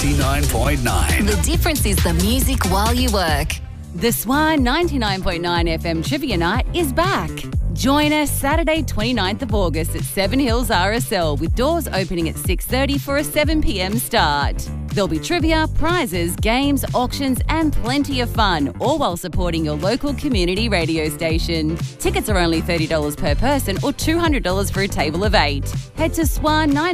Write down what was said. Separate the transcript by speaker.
Speaker 1: 99.9.
Speaker 2: The difference is the music while you work.
Speaker 3: The Swan 99.9 FM Trivia Night is back. Join us Saturday 29th of August at Seven Hills RSL with doors opening at 6:30 for a 7 p.m. start. There'll be trivia, prizes, games, auctions and plenty of fun, all while supporting your local community radio station. Tickets are only $30 per person or $200 for a table of 8. Head to Swan